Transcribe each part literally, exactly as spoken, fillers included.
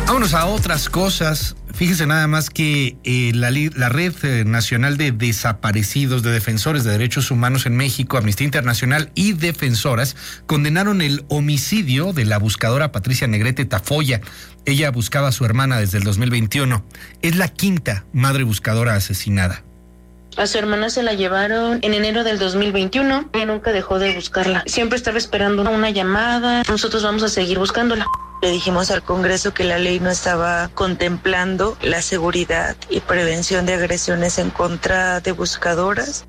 Vámonos a otras cosas. Fíjese nada más que eh, la, la Red Nacional de Desaparecidos, de Defensores de Derechos Humanos en México, Amnistía Internacional y Defensoras condenaron el homicidio de la buscadora Patricia Negrete Tafoya. Ella buscaba a su hermana desde el dos mil veintiuno. Es la quinta madre buscadora asesinada. A su hermana se la llevaron en enero del dos mil veintiuno. Ella nunca dejó de buscarla. Siempre estaba esperando una llamada. Nosotros vamos a seguir buscándola. Le dijimos al Congreso que la ley no estaba contemplando la seguridad y prevención de agresiones en contra de buscadoras.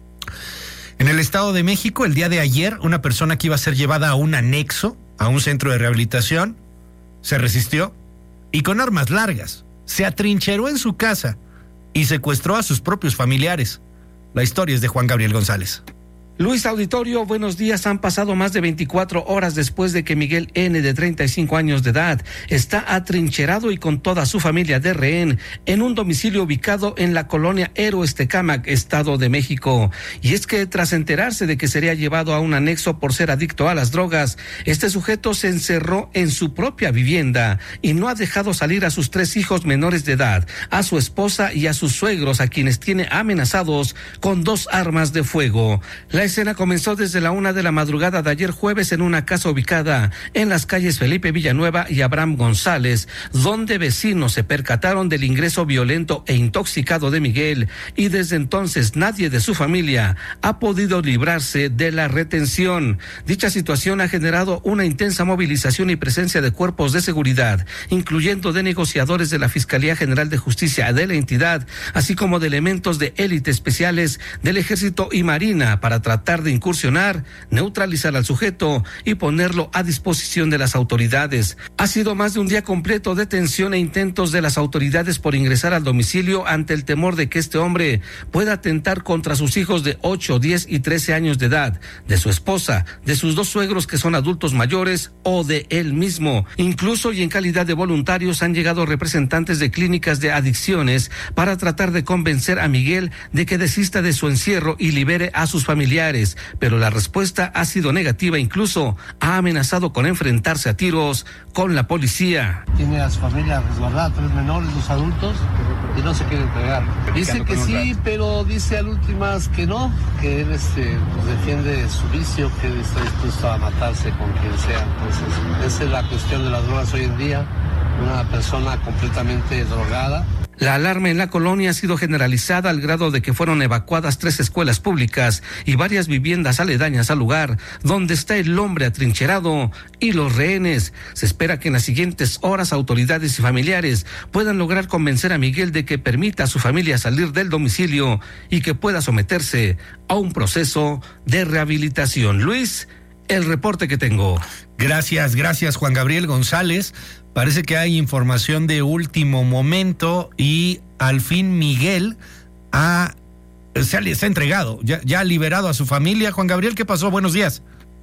En el Estado de México, el día de ayer, una persona que iba a ser llevada a un anexo, a un centro de rehabilitación, se resistió y con armas largas se atrincheró en su casa y secuestró a sus propios familiares. La historia es de Juan Gabriel González. Luis Auditorio, buenos días. Han pasado más de veinticuatro horas después de que Miguel N., de treinta y cinco años de edad, está atrincherado y con toda su familia de rehén en un domicilio ubicado en la colonia Héroes Tecámac, Estado de México. Y es que tras enterarse de que sería llevado a un anexo por ser adicto a las drogas, este sujeto se encerró en su propia vivienda y no ha dejado salir a sus tres hijos menores de edad, a su esposa y a sus suegros, a quienes tiene amenazados con dos armas de fuego. La La escena comenzó desde la una de la madrugada de ayer jueves en una casa ubicada en las calles Felipe Villanueva y Abraham González, donde vecinos se percataron del ingreso violento e intoxicado de Miguel, y desde entonces nadie de su familia ha podido librarse de la retención. Dicha situación ha generado una intensa movilización y presencia de cuerpos de seguridad, incluyendo de negociadores de la Fiscalía General de Justicia de la entidad, así como de elementos de élite especiales del Ejército y Marina, para tratar tratar de incursionar, neutralizar al sujeto y ponerlo a disposición de las autoridades. Ha sido más de un día completo de tensión e intentos de las autoridades por ingresar al domicilio ante el temor de que este hombre pueda atentar contra sus hijos de ocho, diez y trece años de edad, de su esposa, de sus dos suegros que son adultos mayores o de él mismo. Incluso y en calidad de voluntarios han llegado representantes de clínicas de adicciones para tratar de convencer a Miguel de que desista de su encierro y libere a sus familiares. Pero la respuesta ha sido negativa, incluso ha amenazado con enfrentarse a tiros con la policía. Tiene a su familia resguardada, tres menores, dos adultos, y no se quiere entregar. Dice que sí, pero dice al últimas que no, que él este, pues defiende su vicio, que él está dispuesto a matarse con quien sea. Entonces, esa es la cuestión de las drogas hoy en día, una persona completamente drogada. La alarma en la colonia ha sido generalizada al grado de que fueron evacuadas tres escuelas públicas y varias viviendas aledañas al lugar donde está el hombre atrincherado y los rehenes. Se espera que en las siguientes horas autoridades y familiares puedan lograr convencer a Miguel de que permita a su familia salir del domicilio y que pueda someterse a un proceso de rehabilitación. Luis, el reporte que tengo. Gracias, gracias Juan Gabriel González. Parece que hay información de último momento y al fin Miguel ha, se ha, se ha entregado, ya, ya ha liberado a su familia. Juan Gabriel, ¿qué pasó? Buenos días.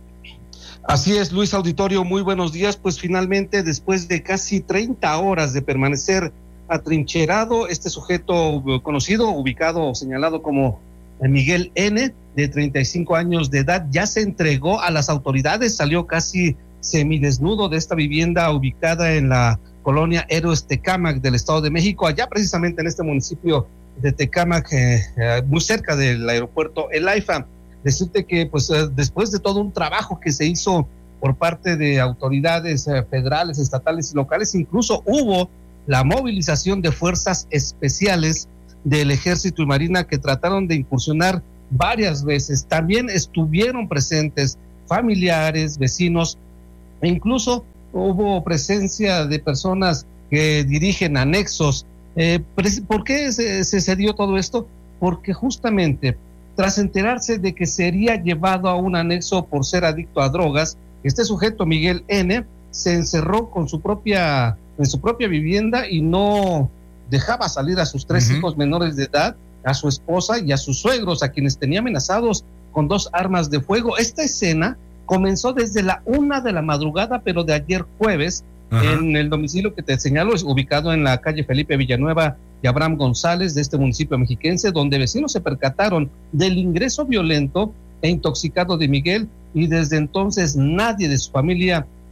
Así es, Luis Auditorio, muy buenos días. Pues finalmente, después de casi treinta horas de permanecer atrincherado, este sujeto conocido, ubicado o señalado como Miguel N., de treinta y cinco años de edad, ya se entregó a las autoridades, salió casi semidesnudo de esta vivienda ubicada en la colonia Héroes Tecámac del Estado de México, allá precisamente en este municipio de Tecámac, eh, eh, muy cerca del aeropuerto El AIFA. Decirte que pues eh, después de todo un trabajo que se hizo por parte de autoridades eh, federales, estatales y locales, incluso hubo la movilización de fuerzas especiales del Ejército y Marina que trataron de incursionar varias veces. También estuvieron presentes familiares, vecinos, e incluso hubo presencia de personas que dirigen anexos. Eh, ¿Por qué se, se, se dio todo esto? Porque justamente tras enterarse de que sería llevado a un anexo por ser adicto a drogas, este sujeto, Miguel N., se encerró con su propia, en su propia vivienda y no dejaba salir a sus tres uh-huh. hijos menores de edad, a su esposa y a sus suegros, a quienes tenía amenazados con dos armas de fuego. Esta escena comenzó desde la una de la madrugada, pero de ayer jueves, uh-huh. en el domicilio que te señalo, es ubicado en la calle Felipe Villanueva y Abraham González de este municipio mexiquense, donde vecinos se percataron del ingreso violento e intoxicado de Miguel, y desde entonces nadie de su familia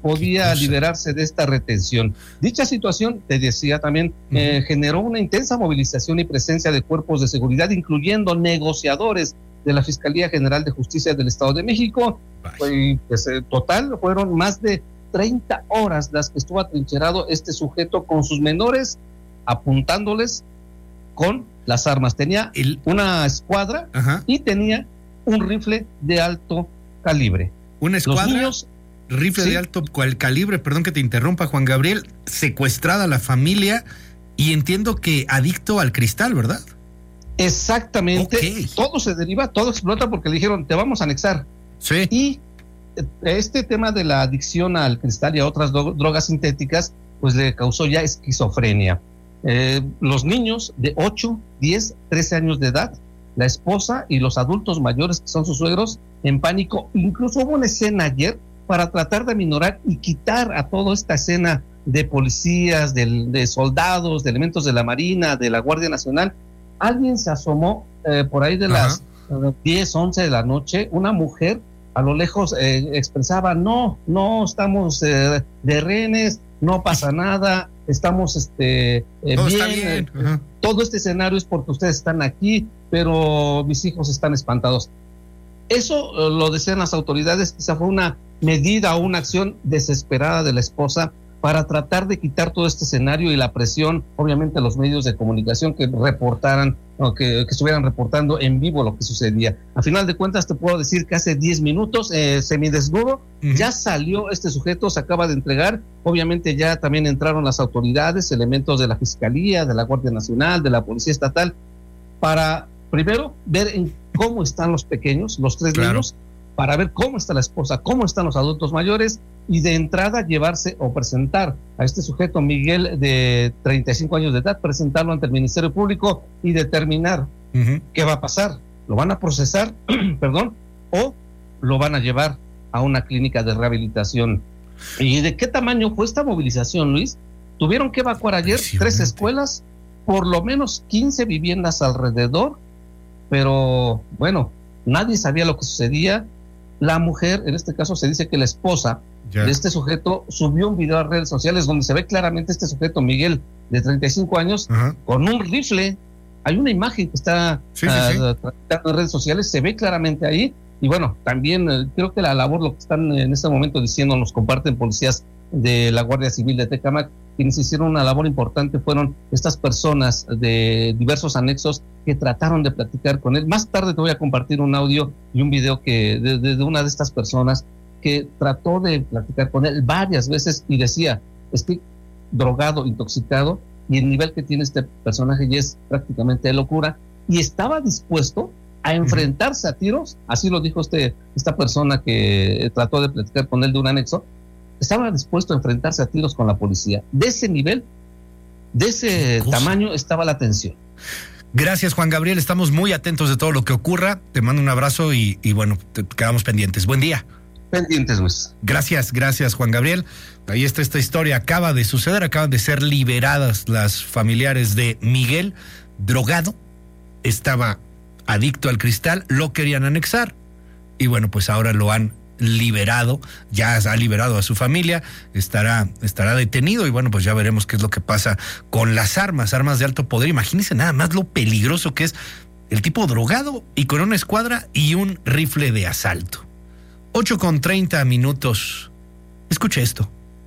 podía liberarse de esta retención. Dicha situación, te decía también, uh-huh. eh, generó una intensa movilización y presencia de cuerpos de seguridad, incluyendo negociadores de la Fiscalía General de Justicia del Estado de México. Pues, pues, eh, total, fueron más de treinta horas las que estuvo atrincherado este sujeto con sus menores, apuntándoles con las armas. Tenía El... una escuadra Ajá. y tenía un rifle de alto calibre. Una escuadra, Los niños, rifle ¿sí? de alto calibre, perdón que te interrumpa, Juan Gabriel, secuestrada la familia y entiendo que adicto al cristal, ¿verdad? Exactamente. Okay. Todo se deriva, todo explota porque le dijeron, te vamos a anexar. Sí. Y este tema de la adicción al cristal y a otras do- drogas sintéticas, pues le causó ya esquizofrenia. Eh, los niños de ocho, diez, trece años de edad, la esposa y los adultos mayores que son sus suegros en pánico. Incluso hubo una escena ayer para tratar de aminorar y quitar a toda esta escena de policías, de, de soldados, de elementos de la Marina, de la Guardia Nacional. Alguien se asomó eh, por ahí de Ajá. las uh, diez, once de la noche, una mujer a lo lejos eh, expresaba, no, no estamos eh, de rehenes, no pasa nada, estamos este, eh, todo bien, está bien. Eh, todo este escenario es porque ustedes están aquí, pero mis hijos están espantados. Eso eh, lo decían las autoridades, quizá fue una medida o una acción desesperada de la esposa para tratar de quitar todo este escenario y la presión, obviamente, a los medios de comunicación que reportaran o que, que estuvieran reportando en vivo lo que sucedía. A final de cuentas, te puedo decir que hace diez minutos, eh, semidesnudo, uh-huh. ya salió este sujeto, se acaba de entregar. Obviamente ya también entraron las autoridades, elementos de la Fiscalía, de la Guardia Nacional, de la Policía Estatal, para primero ver en cómo están los pequeños, los tres claro. niños, para ver cómo está la esposa, cómo están los adultos mayores, y de entrada llevarse o presentar a este sujeto, Miguel, de treinta y cinco años de edad, presentarlo ante el Ministerio Público y determinar uh-huh. qué va a pasar. ¿Lo van a procesar, perdón, o lo van a llevar a una clínica de rehabilitación? ¿Y de qué tamaño fue esta movilización, Luis? Tuvieron que evacuar ayer tres escuelas, por lo menos quince viviendas alrededor, pero bueno, nadie sabía lo que sucedía. La mujer, en este caso se dice que la esposa yeah. de este sujeto subió un video a redes sociales donde se ve claramente este sujeto, Miguel, de treinta y cinco años, uh-huh. con un rifle. Hay una imagen que está sí, uh, sí, sí. en redes sociales, se ve claramente ahí. Y bueno, también eh, creo que la labor, lo que están en este momento diciendo, nos comparten policías de la Guardia Civil de Tecámac, quienes hicieron una labor importante fueron estas personas de diversos anexos que trataron de platicar con él. Más tarde te voy a compartir un audio y un video que de, de, de una de estas personas que trató de platicar con él varias veces y decía, estoy drogado, intoxicado, y el nivel que tiene este personaje ya es prácticamente de locura, y estaba dispuesto a enfrentarse a tiros, así lo dijo este esta persona que trató de platicar con él de un anexo. Estaba dispuesto a enfrentarse a tiros con la policía. De ese nivel, de ese tamaño estaba la tensión. Gracias, Juan Gabriel. Estamos muy atentos de todo lo que ocurra. Te mando un abrazo y, y bueno, te quedamos pendientes. Buen día. Pendientes, Luis. Gracias, gracias, Juan Gabriel. Ahí está esta historia. Acaba de suceder, acaban de ser liberadas las familiares de Miguel, drogado. Estaba adicto al cristal, lo querían anexar. Y bueno, pues ahora lo han liberado, ya ha liberado a su familia, estará, estará detenido y bueno, pues ya veremos qué es lo que pasa con las armas, armas de alto poder. Imagínense nada más lo peligroso que es el tipo drogado y con una escuadra y un rifle de asalto. ocho con treinta minutos. Escuche esto.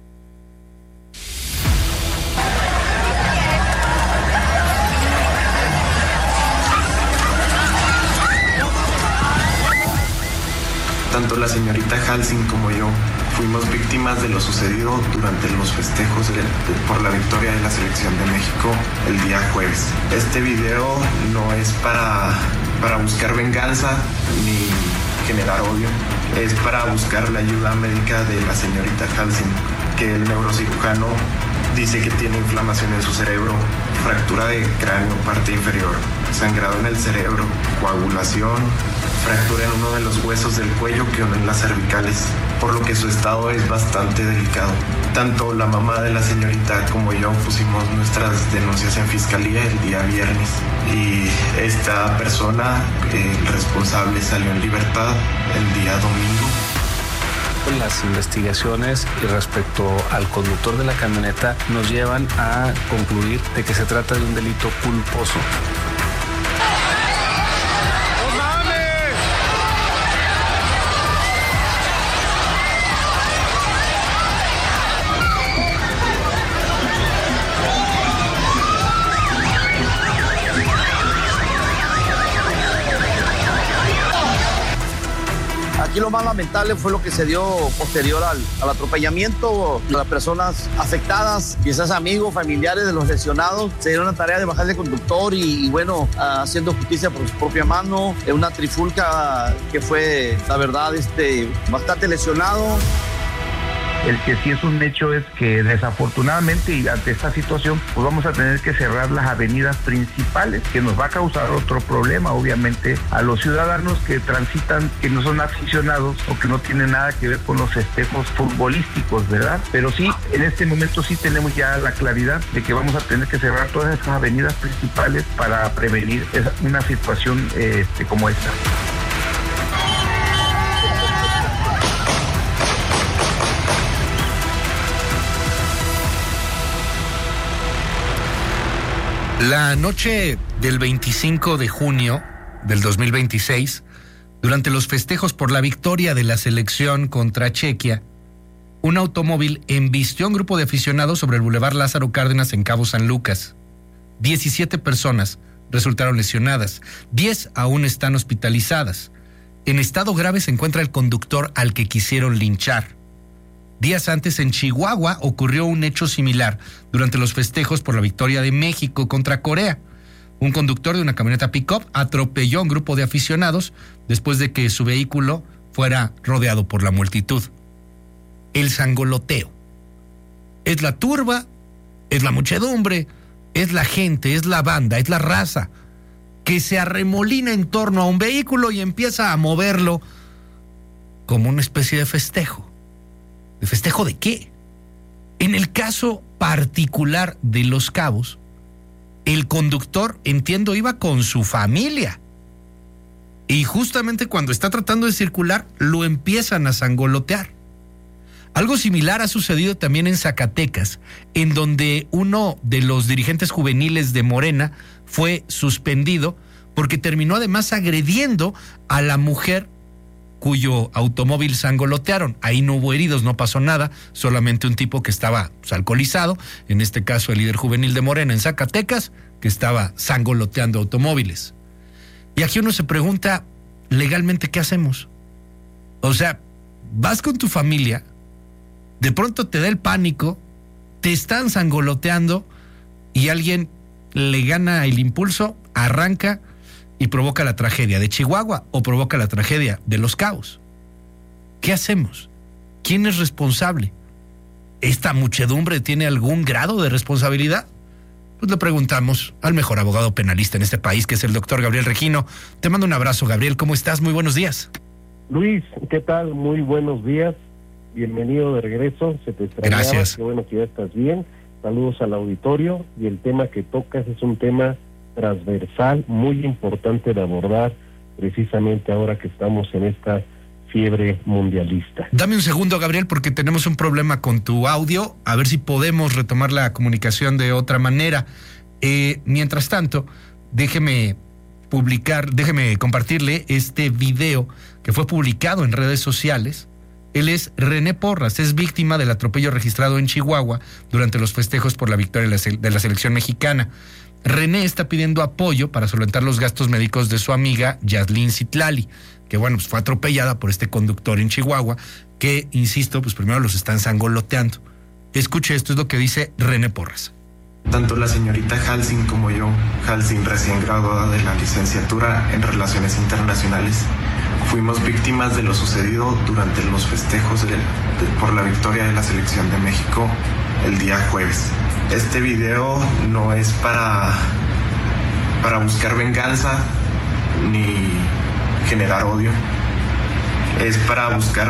Tanto la señorita Halsing como yo fuimos víctimas de lo sucedido durante los festejos de, de, por la victoria de la selección de México el día jueves. Este video no es para, para buscar venganza ni generar odio, es para buscar la ayuda médica de la señorita Halsing, que el neurocirujano dice que tiene inflamación en su cerebro, fractura de cráneo, parte inferior, sangrado en el cerebro, coagulación, fractura en uno de los huesos del cuello que unen las cervicales, por lo que su estado es bastante delicado. Tanto la mamá de la señorita como yo pusimos nuestras denuncias en fiscalía el día viernes y esta persona, el responsable, salió en libertad el día domingo. Las investigaciones y respecto al conductor de la camioneta nos llevan a concluir de que se trata de un delito culposo. Aquí lo más lamentable fue lo que se dio posterior al, al atropellamiento. Las personas afectadas, quizás amigos, familiares de los lesionados, se dieron la tarea de bajar de conductor y, y bueno, uh, haciendo justicia por su propia mano. Es una trifulca que fue, la verdad, este, bastante lesionado. El que sí es un hecho es que desafortunadamente y ante esta situación pues vamos a tener que cerrar las avenidas principales, que nos va a causar otro problema obviamente a los ciudadanos que transitan, que no son aficionados o que no tienen nada que ver con los festejos futbolísticos, ¿verdad? Pero sí, en este momento sí tenemos ya la claridad de que vamos a tener que cerrar todas esas avenidas principales para prevenir esa, una situación eh, como esta. La noche del veinticinco de junio del dos mil veintiséis, durante los festejos por la victoria de la selección contra Chequia, un automóvil embistió a un grupo de aficionados sobre el Boulevard Lázaro Cárdenas en Cabo San Lucas. diecisiete personas resultaron lesionadas, diez aún están hospitalizadas. En estado grave se encuentra el conductor al que quisieron linchar. Días antes, en Chihuahua, ocurrió un hecho similar durante los festejos por la victoria de México contra Corea. Un conductor de una camioneta pick-up atropelló a un grupo de aficionados después de que su vehículo fuera rodeado por la multitud. El sangoloteo. Es la turba, es la muchedumbre, es la gente, es la banda, es la raza que se arremolina en torno a un vehículo y empieza a moverlo como una especie de festejo. ¿De festejo de qué? En el caso particular de Los Cabos, el conductor, entiendo, iba con su familia. Y justamente cuando está tratando de circular, lo empiezan a sangolotear. Algo similar ha sucedido también en Zacatecas, en donde uno de los dirigentes juveniles de Morena fue suspendido porque terminó además agrediendo a la mujer cuyo automóvil sangolotearon. Ahí no hubo heridos, no pasó nada, solamente un tipo que estaba pues, alcoholizado, en este caso el líder juvenil de Morena en Zacatecas, que estaba sangoloteando automóviles. Y aquí uno se pregunta, legalmente, ¿qué hacemos? O sea, vas con tu familia, de pronto te da el pánico, te están sangoloteando y alguien le gana el impulso, arranca y provoca la tragedia de Chihuahua o provoca la tragedia de Los Cabos. ¿Qué hacemos? ¿Quién es responsable? ¿Esta muchedumbre tiene algún grado de responsabilidad? Pues le preguntamos al mejor abogado penalista en este país, que es el doctor Gabriel Regino. Te mando un abrazo, Gabriel. ¿Cómo estás? Muy buenos días. Luis, ¿qué tal? Muy buenos días. Bienvenido de regreso. Se te extrañaba. Gracias. Qué bueno que ya estás bien. Saludos al auditorio. Y el tema que tocas es un tema transversal, muy importante de abordar precisamente ahora que estamos en esta fiebre mundialista. Dame un segundo, Gabriel, porque tenemos un problema con tu audio, a ver si podemos retomar la comunicación de otra manera. Eh, mientras tanto, déjeme publicar, déjeme compartirle este video que fue publicado en redes sociales. Él es René Porras, es víctima del atropello registrado en Chihuahua durante los festejos por la victoria de la selección mexicana. René está pidiendo apoyo para solventar los gastos médicos de su amiga Yaslin Citlali, que bueno, pues fue atropellada por este conductor en Chihuahua, que, insisto, pues primero los están sangoloteando. Escuche, esto es lo que dice René Porras. Tanto la señorita Halsing como yo, Halsing recién graduada de la licenciatura en Relaciones Internacionales, fuimos víctimas de lo sucedido durante los festejos de, de, por la victoria de la selección de México el día jueves. Este video no es para, para buscar venganza ni generar odio, es para buscar